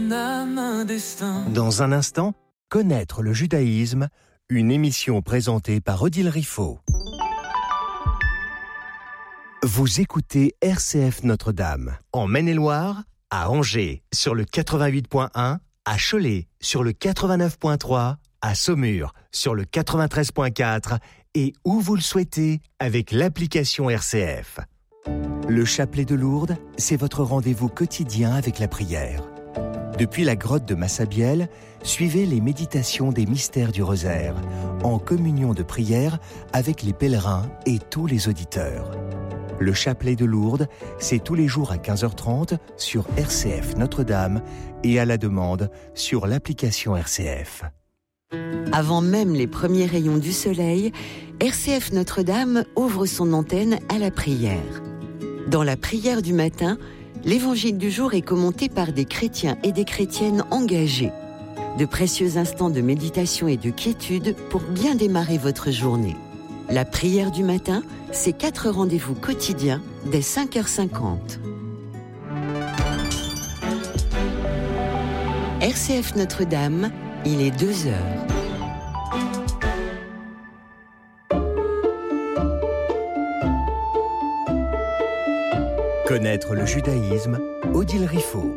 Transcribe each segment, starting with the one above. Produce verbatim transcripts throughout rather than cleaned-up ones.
une âme, un destin. Dans un instant, connaître le judaïsme, une émission présentée par Odile Riffaut. Vous écoutez R C F Notre-Dame, en Maine-et-Loire, à Angers, sur le quatre-vingt-huit point un, à Cholet, sur le quatre-vingt-neuf point trois, à Saumur, sur le quatre-vingt-treize point quatre, et où vous le souhaitez, avec l'application R C F. Le chapelet de Lourdes, c'est votre rendez-vous quotidien avec la prière. Depuis la grotte de Massabielle, suivez les méditations des mystères du rosaire, en communion de prière avec les pèlerins et tous les auditeurs. Le chapelet de Lourdes, c'est tous les jours à quinze heures trente sur R C F Notre-Dame et à la demande sur l'application R C F. Avant même les premiers rayons du soleil, R C F Notre-Dame ouvre son antenne à la prière. Dans la prière du matin, l'évangile du jour est commenté par des chrétiens et des chrétiennes engagés. De précieux instants de méditation et de quiétude pour bien démarrer votre journée. La prière du matin, c'est quatre rendez-vous quotidiens dès cinq heures cinquante. R C F Notre-Dame, il est deux heures. Connaître le judaïsme, Odile Riffaut.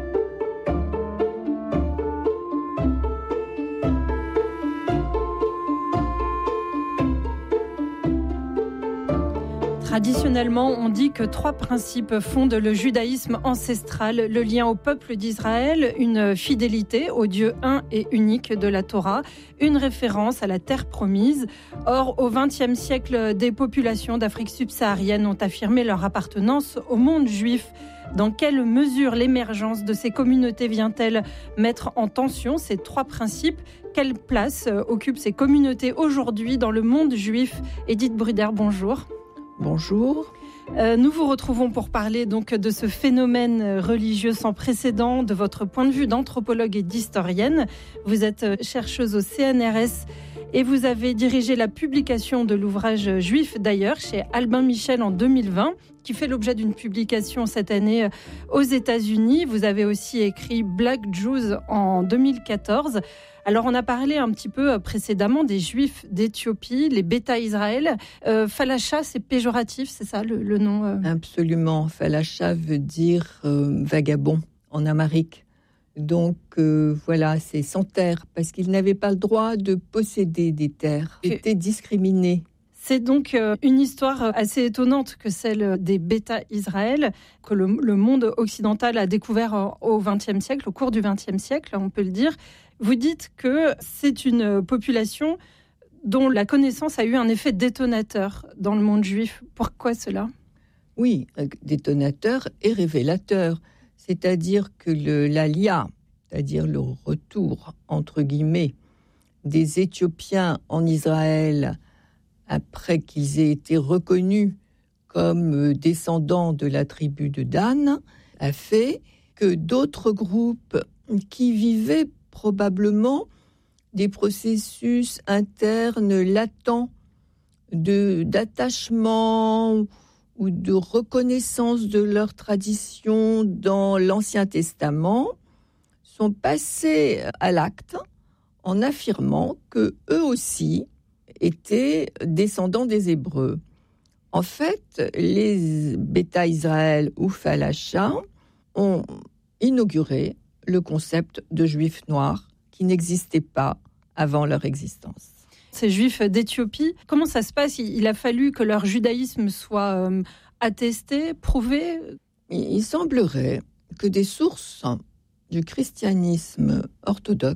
Traditionnellement, on dit que trois principes fondent le judaïsme ancestral, le lien au peuple d'Israël, une fidélité au Dieu un et unique de la Torah, une référence à la terre promise. Or, au vingtième siècle, des populations d'Afrique subsaharienne ont affirmé leur appartenance au monde juif. Dans quelle mesure l'émergence de ces communautés vient-elle mettre en tension ces trois principes ? Quelle place occupent ces communautés aujourd'hui dans le monde juif ? Édith Bruder, bonjour. Bonjour. Euh, nous vous retrouvons pour parler donc de ce phénomène religieux sans précédent, de votre point de vue d'anthropologue et d'historienne. Vous êtes chercheuse au C N R S et vous avez dirigé la publication de l'ouvrage Juif d'ailleurs chez Albin Michel en deux mille vingt, qui fait l'objet d'une publication cette année aux États-Unis. Vous avez aussi écrit Black Jews en deux mille quatorze. Alors, on a parlé un petit peu précédemment des Juifs d'Éthiopie, les Bêta Israël. Euh, Falacha, c'est péjoratif, c'est ça le, le nom euh... Absolument. Falacha veut dire euh, vagabond en amharique. Donc, euh, voilà, c'est sans terre, parce qu'ils n'avaient pas le droit de posséder des terres. Ils étaient discriminés. C'est donc une histoire assez étonnante que celle des Bêta Israël, que le, le monde occidental a découvert au vingtième siècle, au cours du vingtième siècle, on peut le dire. Vous dites que c'est une population dont la connaissance a eu un effet détonateur dans le monde juif. Pourquoi cela ? Oui, détonateur et révélateur. C'est-à-dire que le, l'alia, c'est-à-dire le retour, entre guillemets, des Éthiopiens en Israël après qu'ils aient été reconnus comme descendants de la tribu de Dan, a fait que d'autres groupes qui vivaient probablement des processus internes latents de, d'attachement ou de reconnaissance de leur tradition dans l'Ancien Testament sont passés à l'acte en affirmant que eux aussi étaient descendants des Hébreux. En fait, les Bêta Israël ou Falacha ont inauguré le concept de juifs noirs qui n'existait pas avant leur existence. Ces juifs d'Éthiopie, comment ça se passe ? Il a fallu que leur judaïsme soit euh, attesté, prouvé ? Il semblerait que des sources du christianisme orthodoxe